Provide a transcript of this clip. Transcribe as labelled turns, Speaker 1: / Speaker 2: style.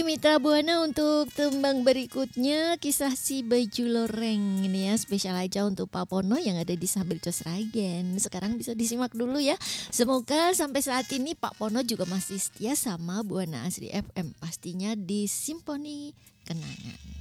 Speaker 1: Mitra Buana untuk tembang berikutnya kisah si baju loreng ini ya spesial aja untuk Pak Pono yang ada di Sambil Cos Ragen. Sekarang bisa disimak dulu ya. Semoga sampai saat ini Pak Pono juga masih setia sama Buana Asri FM pastinya di Simponi Kenangan.